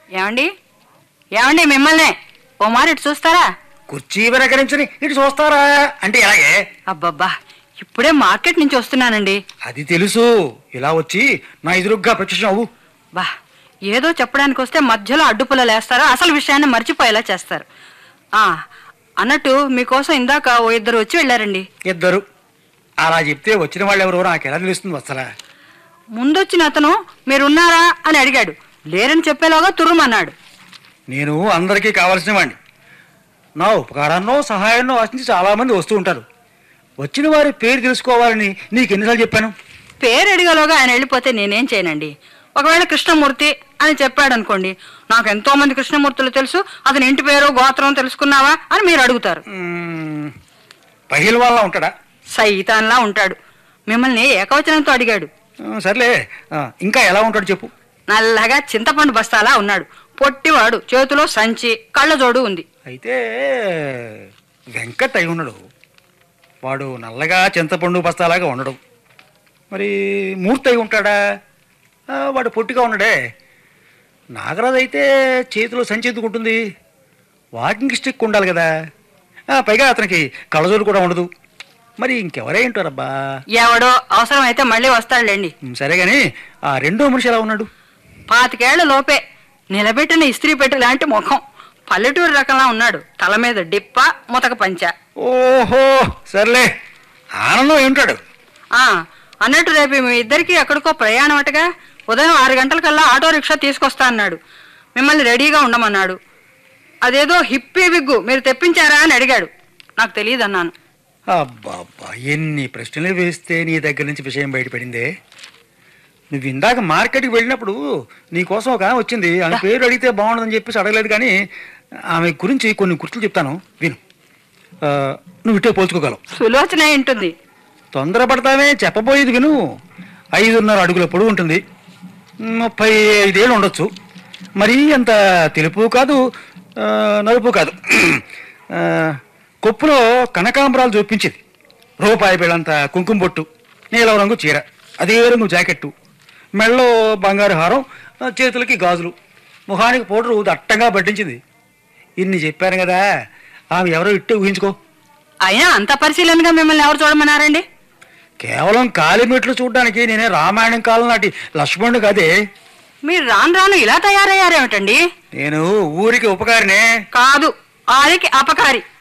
ఏమండి ఏమండి మిమ్మల్నే ఓ మారు ఇటు చూస్తారా? కుర్చీ వెనకరించుని ఇటు చూస్తారా అంటే ఎలాగే? అబ్బబ్బా, ఇప్పుడే మార్కెట్ నుంచి వస్తున్నానండి. అది తెలుసు. ఇలా వచ్చి నా ఎదురుగ్గా ప్రత్యక్షం అవ్వు. బా, ఏదో చెప్పడానికి వస్తే మధ్యలో అడ్డుపుల్లలు వేస్తారు, అసలు విషయాన్ని మర్చిపోయేలా చేస్తారు. అన్నట్టు మీకోసం ఇందాక ఓ ఇద్దరు వచ్చి వెళ్ళారండి. ఇద్దరు? అలా చెప్తే వచ్చిన వాళ్ళు ఎవరో నాకు ఎలా తెలుస్తుంది? అసలు ముందొచ్చిన అతను మీరున్నారా అని అడిగాడు. లేరని చెప్పేలాగా తుర్రుమన్నాడు. నేను అందరికీ కావాల్సిన వాడిని. నా ఉపకారాన్నో సహాయాన్నో ఆశించి చాలామంది వస్తూ ఉంటారు. వచ్చిన వారి పేరు తెలుసుకోవాలని నీకు ఎన్నిసార్లు చెప్పాను? పేరు అడిగలోగా ఆయన వెళ్ళిపోతే నేనేం చేయనండి. ఒకవేళ కృష్ణమూర్తి అని చెప్పాడు అనుకోండి, నాకు ఎంతో మంది కృష్ణమూర్తులు తెలుసు, అతని ఇంటి పేరు గోత్రం తెలుసుకున్నావా అని మీరు అడుగుతారు. పహిల్ వాళ్ళ ఉంటాడా? సైతాన్లా ఉంటాడు. మిమ్మల్ని ఏకవచనంతో అడిగాడు. సర్లే, ఇంకా ఎలా ఉంటాడు చెప్పు. నల్లగా చింతపండు బస్తాలా ఉన్నాడు. పొట్టివాడు, చేతిలో సంచి, కళ్ళజోడు ఉంది. అయితే వెంకట్ అయి ఉన్నాడు. వాడు నల్లగా చింతపండు బస్తాలాగా ఉండడు. మరి మూర్తి అయి ఉంటాడా? వాడు పొట్టిగా ఉన్నాడే. నాగరాజు అయితే చేతిలో సంచి ఎందుకుంటుంది? వాకింగ్ స్టిక్ ఉండాలి కదా. పైగా అతనికి కళ్ళజోడు కూడా ఉండదు. మరి ఇంకెవరే ఉంటారబ్బా? ఎవడో అవసరం అయితే మళ్ళీ వస్తాడులేండి. సరే గాని ఆ రెండో మనిషి ఎలా ఉన్నాడు? 25 ఏళ్ల లోపే, నిలబెట్టిన ఇస్త్రీ పెట్టు లాంటి ముఖం, పల్లెటూరు రకంలా ఉన్నాడు. తల మీద డిప్ప, ముతక పంచ. ఓహో, సర్లే. ఆనందం ఏమిటాడు? అన్నట్టు రేపు మీ ఇద్దరికి ఎక్కడికో ప్రయాణం అటగా. ఉదయం 6 గంటలకల్లా ఆటో రిక్షా తీసుకొస్తా అన్నాడు. మిమ్మల్ని రెడీగా ఉండమన్నాడు. అదేదో హిప్పీ విగ్గు మీరు తెప్పించారా అని అడిగాడు. నాకు తెలియదు అన్నాను. అబ్బాబ్బా, ఎన్ని ప్రశ్నలు వేస్తే నీ దగ్గర నుంచి విషయం బయటపడిందే. నువ్వు ఇందాక మార్కెట్కి వెళ్ళినప్పుడు నీకోసం ఒక ఆమె వచ్చింది. ఆమె పేరు అడిగితే బాగుండదని చెప్పేసి అడగలేదు. కానీ ఆమె గురించి కొన్ని గుర్తులు చెప్తాను, విను. నువ్వు ఇట్టే పోల్చుకోగలవు. సులోచన ఉంటుంది. తొందరపడతావే, చెప్పబోయేది విను. 5.5 అడుగుల పొడవు ఉంటుంది. 35 ఏళ్ళు ఉండొచ్చు. మరీ అంత తెలుపు కాదు, నలుపు కాదు. కొప్పులో కనకాంబరాలు చూపించింది. రూపాయి బిళ్ళంత కుంకుమ బొట్టు, నీలం రంగు చీర, అదే రంగు జాకెట్టు, మెళ్ళలో బంగారు హారం, చేతులకి గాజులు, ముఖానికి పౌడరు దట్టంగా పట్టించింది. ఇన్ని చెప్పాను కదా. ఆమె ఎవరో ఇట్టే ఊహించుకో. అయినా అంత పరిశీలనగా మిమ్మల్ని ఎవరు చూడమన్నారండి? కేవలం కాలిమెట్లు చూడడానికి నేనే రామాయణం కాలం నాటి లక్ష్మణుడు కాదే. మీరు రాను రాను ఇలా తయారయ్యారేమిటండి? నేను ఊరికి ఉపకారినే. కాదు, ఆరికి అపకారి.